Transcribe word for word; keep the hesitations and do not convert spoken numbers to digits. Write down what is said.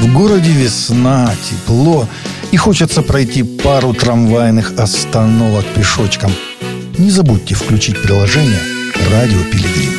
В городе весна, тепло, и хочется пройти пару трамвайных остановок пешочком. Не забудьте включить приложение «Радио Пилигрим».